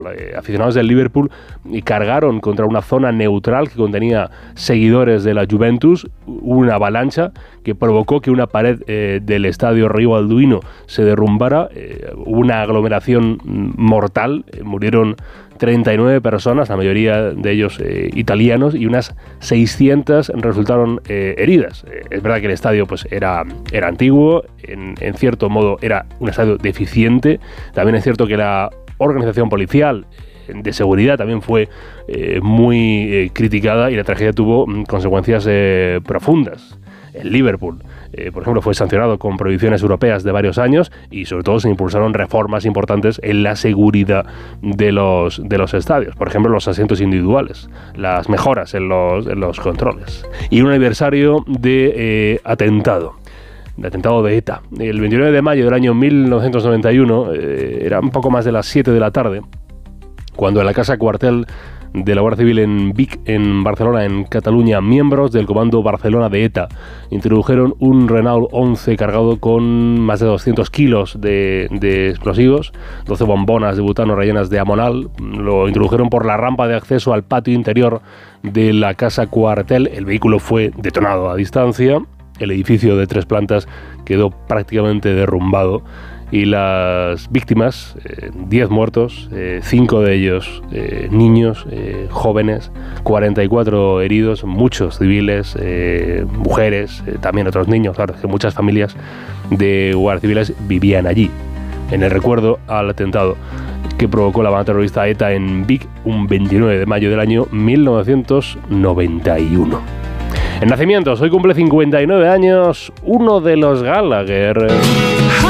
Aficionados del Liverpool cargaron contra una zona neutral que contenía seguidores de la Juventus. Hubo una avalancha que provocó que una pared del estadio Río Balduino se derrumbara. Hubo una aglomeración mortal. Murieron 39 personas, la mayoría de ellos italianos, y unas 600 resultaron heridas. Es verdad que el estadio pues, era antiguo, en cierto modo era un estadio deficiente. También es cierto que la organización policial de seguridad también fue muy criticada, y la tragedia tuvo consecuencias profundas. El Liverpool, por ejemplo, fue sancionado con prohibiciones europeas de varios años, y sobre todo se impulsaron reformas importantes en la seguridad de los estadios. Por ejemplo, los asientos individuales, las mejoras en los controles. Y un aniversario de atentado de ETA. El 29 de mayo del año 1991, era un poco más de las 7 de la tarde, cuando en la casa cuartel de la Guardia Civil en Vic, en Barcelona, en Cataluña, miembros del Comando Barcelona de ETA introdujeron un Renault 11 cargado con más de 200 kilos de explosivos, 12 bombonas de butano rellenas de amonal. Lo introdujeron por la rampa de acceso al patio interior de la casa cuartel. El vehículo fue detonado a distancia. El edificio de 3 plantas quedó prácticamente derrumbado, y las víctimas, 10 muertos, 5 de ellos niños, jóvenes, 44 heridos, muchos civiles, mujeres, también otros niños. Claro, que muchas familias de guardias civiles vivían allí, en el recuerdo al atentado que provocó la banda terrorista ETA en Vic un 29 de mayo del año 1991. En nacimientos, hoy cumple 59 años uno de los Gallagher.